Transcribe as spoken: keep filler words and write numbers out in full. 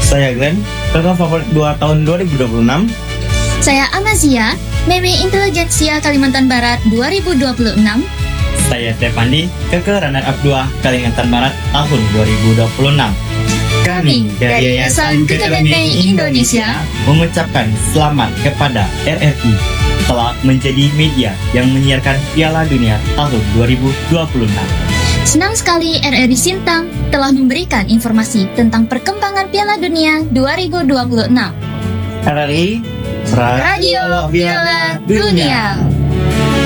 Saya Glenn, program favorit dua tahun dua ribu dua puluh enam. Saya Amazia, Meme Intelijensia Kalimantan Barat dua ribu dua puluh enam. Saya Stefandi, Keke runner-up dua Kalimantan Barat tahun dua ribu dua puluh enam. Kami dari Yayasan K K B P Indonesia mengucapkan selamat kepada R R I telah menjadi media yang menyiarkan Piala Dunia tahun dua ribu dua puluh enam. Senang sekali R R I Sintang telah memberikan informasi tentang perkembangan Piala Dunia dua ribu dua puluh enam. R R I Radio Piala Dunia.